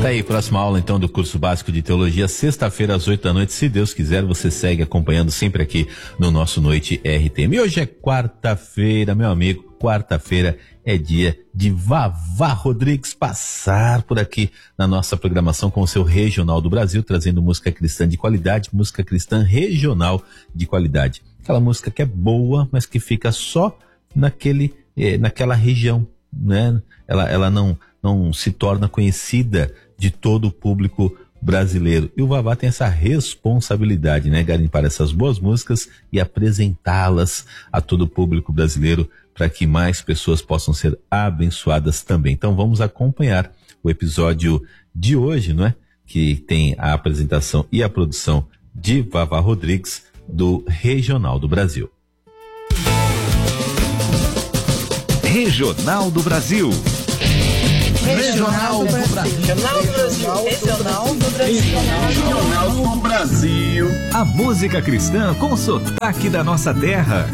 aí, próxima aula então do curso básico de teologia, sexta-feira às 8 da noite, se Deus quiser, você segue acompanhando sempre aqui no nosso Noite RTM. E hoje é quarta-feira, meu amigo, quarta-feira é dia de Vavá Rodrigues passar por aqui na nossa programação com o seu Regional do Brasil, trazendo música cristã de qualidade, música cristã regional de qualidade. Aquela música que é boa, mas que fica só naquela região, né? Ela não se torna conhecida de todo o público brasileiro. E o Vavá tem essa responsabilidade, né? Garimpar essas boas músicas e apresentá-las a todo o público brasileiro para que mais pessoas possam ser abençoadas também. Então vamos acompanhar o episódio de hoje, não é? Que tem a apresentação e a produção de Vavá Rodrigues do Regional do Brasil. Regional do Brasil. Regional do Brasil. Regional do Brasil. Regional do Brasil. A música cristã com sotaque da nossa terra.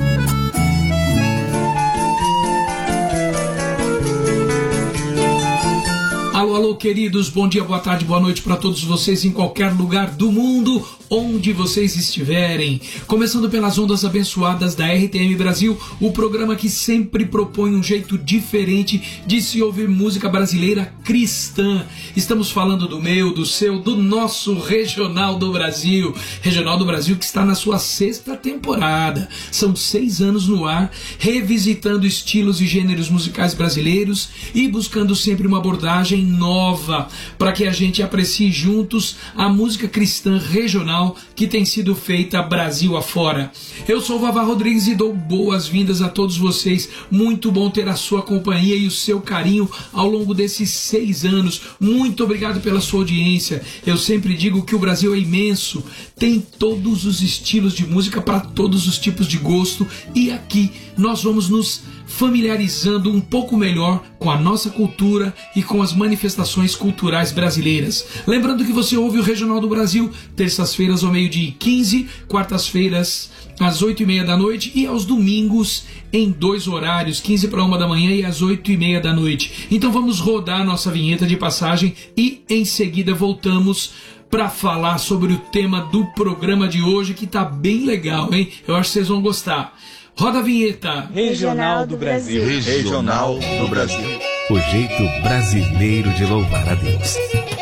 Alô, alô, queridos, bom dia, boa tarde, boa noite para todos vocês em qualquer lugar do mundo, onde vocês estiverem. Começando pelas ondas abençoadas da RTM Brasil, o programa que sempre propõe um jeito diferente de se ouvir música brasileira cristã. Estamos falando do meu, do seu, do nosso Regional do Brasil. Regional do Brasil que está na sua 6ª temporada. São 6 anos no ar, revisitando estilos e gêneros musicais brasileiros e buscando sempre uma abordagem nova para que a gente aprecie juntos a música cristã regional que tem sido feita Brasil afora. Eu sou o Vavá Rodrigues e dou boas-vindas a todos vocês. Muito bom ter a sua companhia e o seu carinho ao longo desses 6 anos. Muito obrigado pela sua audiência. Eu sempre digo que o Brasil é imenso, tem todos os estilos de música para todos os tipos de gosto e aqui nós vamos nos familiarizando um pouco melhor com a nossa cultura e com as manifestações culturais brasileiras. Lembrando que você ouve o Regional do Brasil terças-feiras ao 12h15, quartas-feiras às 8h30 da noite e aos domingos em 2 horários, 15 para 1 da manhã e às 8h30 da noite. Então vamos rodar a nossa vinheta de passagem e em seguida voltamos para falar sobre o tema do programa de hoje, que tá bem legal, hein? Eu acho que vocês vão gostar. Roda a vinheta. Regional do Brasil. Regional do Brasil. O jeito brasileiro de louvar a Deus.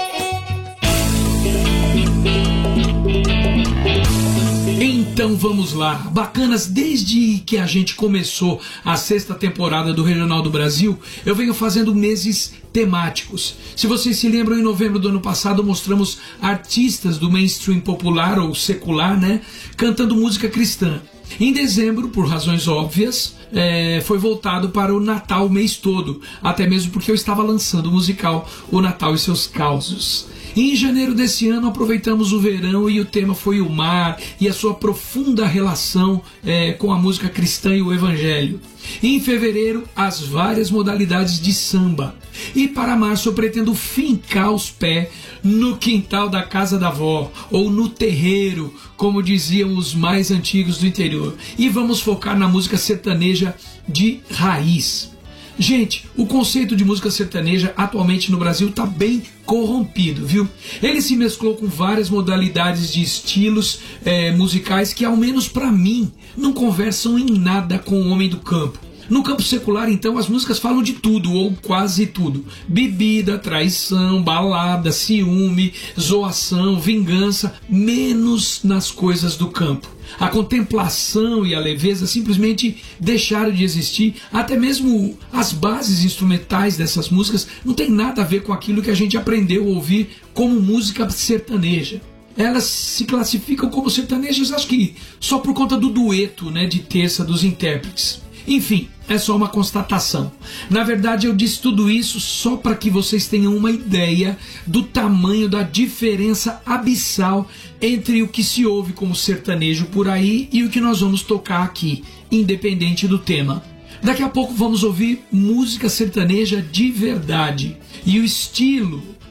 Então vamos lá, bacanas, desde que a gente começou a 6ª temporada do Regional do Brasil, eu venho fazendo meses temáticos. Se vocês se lembram, em novembro do ano passado mostramos artistas do mainstream popular ou secular, né, cantando música cristã. Em dezembro, por razões óbvias, foi voltado para o Natal o mês todo, até mesmo porque eu estava lançando o musical O Natal e Seus Causos. E em janeiro desse ano aproveitamos o verão e o tema foi o mar e a sua profunda relação com a música cristã e o evangelho. E em fevereiro, as várias modalidades de samba. E para março eu pretendo fincar os pés no quintal da casa da avó, ou no terreiro, como diziam os mais antigos do interior. E vamos focar na música sertaneja de raiz. Gente, o conceito de música sertaneja atualmente no Brasil está bem corrompido, viu? Ele se mesclou com várias modalidades de estilos musicais que, ao menos para mim, não conversam em nada com o homem do campo. No campo secular, então, as músicas falam de tudo, ou quase tudo. Bebida, traição, balada, ciúme, zoação, vingança, menos nas coisas do campo. A contemplação e a leveza simplesmente deixaram de existir, até mesmo as bases instrumentais dessas músicas não tem nada a ver com aquilo que a gente aprendeu a ouvir como música sertaneja. Elas se classificam como sertanejas, acho que só por conta do dueto, né, de terça dos intérpretes. Enfim, é só uma constatação. Na verdade, eu disse tudo isso só para que vocês tenham uma ideia do tamanho da diferença abissal entre o que se ouve como sertanejo por aí e o que nós vamos tocar aqui, independente do tema. Daqui a pouco vamos ouvir música sertaneja de verdade. E o estilo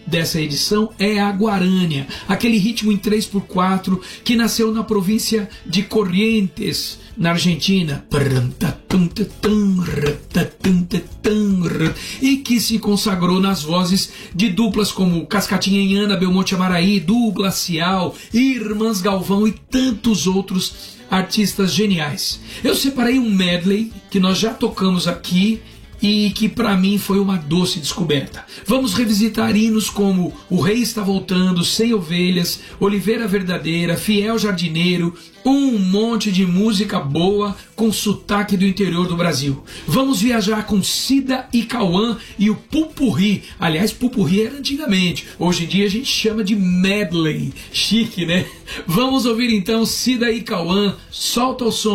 dessa edição é a guarânia, aquele ritmo em 3/4 que nasceu na província de Corrientes, na Argentina, e que se consagrou nas vozes de duplas como Cascatinha e Ana, Belmonte Amaraí, Du Glacial, Irmãs Galvão e tantos outros artistas geniais. Eu separei um medley que nós já tocamos aqui e que para mim foi uma doce descoberta. Vamos revisitar hinos como O Rei Está Voltando, Sem Ovelhas, Oliveira Verdadeira, Fiel Jardineiro, um monte de música boa com sotaque do interior do Brasil. Vamos viajar com Cida e Cauã e o Pupurri. Aliás, Pupurri era antigamente, hoje em dia a gente chama de medley. Chique, né? Vamos ouvir então Cida e Cauã, solta o som.